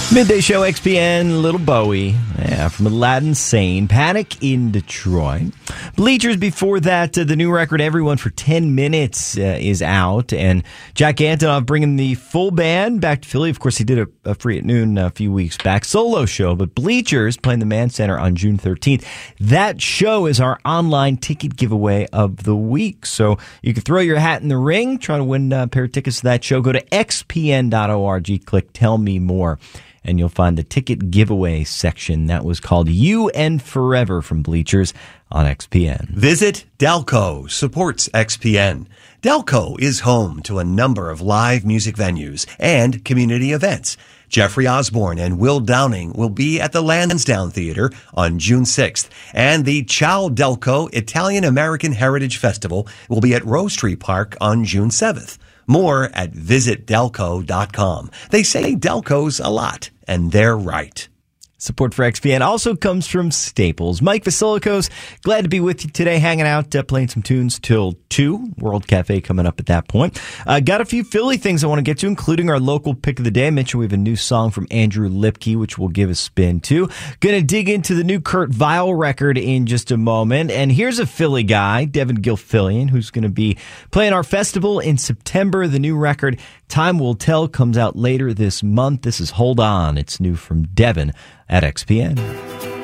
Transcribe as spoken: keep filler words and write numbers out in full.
Midday Show, X P N, Little Bowie, yeah, from Aladdin Sane, Panic in Detroit. Bleachers before that, uh, the new record, Everyone for ten minutes, uh, is out, and Jack Antonoff bringing the full band back to Philly. Of course, he did a, a Free at Noon a few weeks back, solo show, but Bleachers playing the Mann Center on June thirteenth. That show is our online ticket giveaway of the week, so you can throw your hat in the ring, try to win a pair of tickets to that show. Go to x p n dot org, click Tell Me More, and you'll find the ticket giveaway section. That was called You and Forever from Bleachers on X P N. Visit Delco supports X P N. Delco is home to a number of live music venues and community events. Jeffrey Osborne and Will Downing will be at the Lansdowne Theater on June sixth, and the Ciao Delco Italian-American Heritage Festival will be at Rose Tree Park on June seventh. More at visit delco dot com. They say Delco's a lot, and they're right. Support for X P N also comes from Staples. Mike Vasilikos, glad to be with you today, hanging out, uh, playing some tunes till two. World Cafe coming up at that point. Uh, got a few Philly things I want to get to, including our local pick of the day. I mentioned we have a new song from Andrew Lipke, which we'll give a spin to. Going to dig into the new Kurt Vile record in just a moment. And here's a Philly guy, Devin Gilfillian, who's going to be playing our festival in September. The new record, Time Will Tell, comes out later this month. This is Hold On. It's new from Devin at X P N.